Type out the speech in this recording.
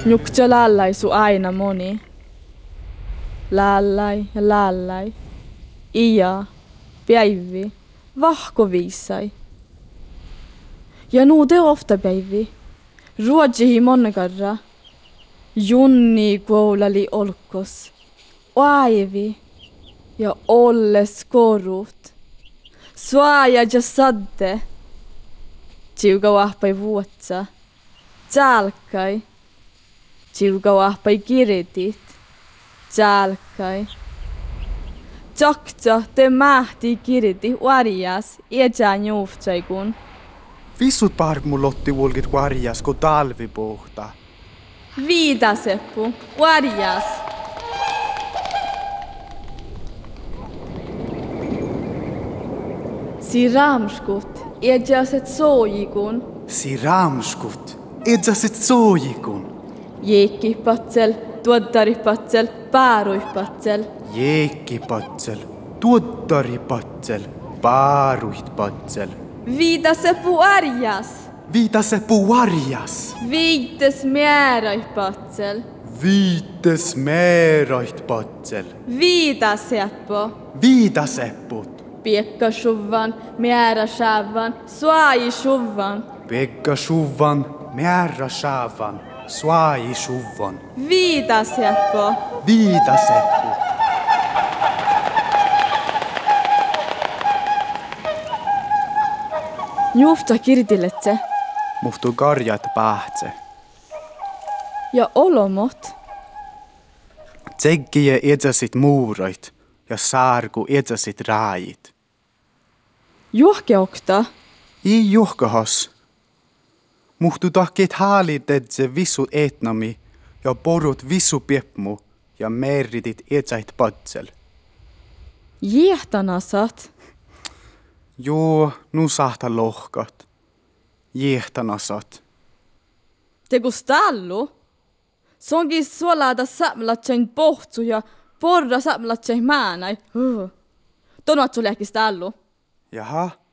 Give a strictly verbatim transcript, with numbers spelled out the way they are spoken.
Njukja lallai su aina moni. Lallai ja lallai. Ia, päivi, vahkoviisai. Ja nuu te ofta päivi. Ruotsihi monnekarra. Junni kuolali olkos. Aivi ja olles korut. Suaja ja sadde. Tiuka vahpai vuotsa. Tjalkai. Tiuka vahpai kiritit. Tjalkai. Tjakta te mähti kiriti varjas iätsään juuftsaikun. Vissut park mulotti vulkit varjas kun talvi pohtaa. Viitaseppu, varjas. Si ramskut, iätsäset soojikun. Si ramskut, iätsäset soojikun. Jeekkipatsel, tuottaripatsel, pääruipatsel. Jeekkipatsel, tuottaripatsel, paaruitpatsel. Viitaseppu varjas. Viitaseppu varjas. Viites määräipatsel. Viites määräipatsel. Viitaseppo. Viitasepput. Piekka shuvan, määrä shavan, suai shuvan. Pekka shuvan, määrä shavan, suai shuvan. Viitaseppo. Viitaseppu. Juufta kirtiletse. Muhtuu karjat pähtse. Ja olomot. Tsekkiä etsäsit muuroit ja saarku etsäsit raajit. Juhkeokta. Ei juhkahas. Muhtuu tahkeet haalitetse vissut etnami ja porut vissu piepmu ja meritit etsäit patsel. Jehtanasat. Joo, nu sahta lohkat. Jehtanasat. Te kustallu. Sonkin suolaata samlatsen pohtsu ja porra samlatsen määnai. Huh. Tonat sulle äkki stallu. Jaha.